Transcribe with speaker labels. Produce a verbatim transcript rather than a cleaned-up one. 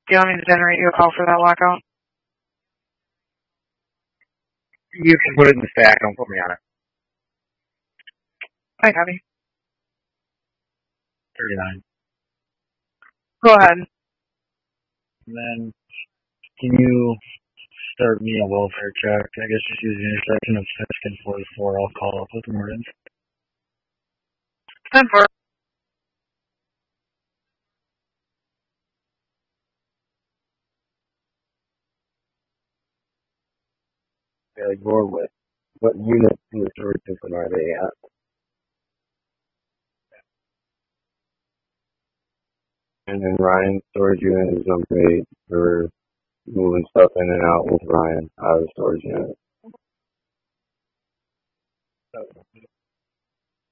Speaker 1: Do you want me to generate you a call for that lockout?
Speaker 2: You can put it in the stack. Don't put me on it.
Speaker 1: I got it.
Speaker 2: thirty-nine.
Speaker 1: Go ahead.
Speaker 2: And then, can you start me a welfare check? I guess just use the intersection of Fisk and forty-four. I'll call up with Morton.
Speaker 1: ten four.
Speaker 3: Yeah, you're with. What unit in the storage system are they at? And then Ryan's storage unit is unpaid for moving stuff in and out with Ryan out of the storage unit.